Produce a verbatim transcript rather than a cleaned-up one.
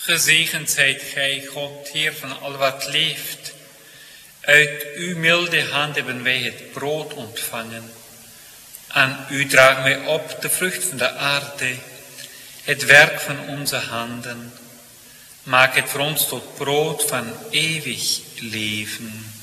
Gezegend zijt gij, God, Heer van al wat leeft. Uit uw milde hand hebben wij het brood ontvangen. Aan u dragen wij op de vrucht van de aarde, het werk van onze handen. Maak het voor ons tot brood van eeuwig leven.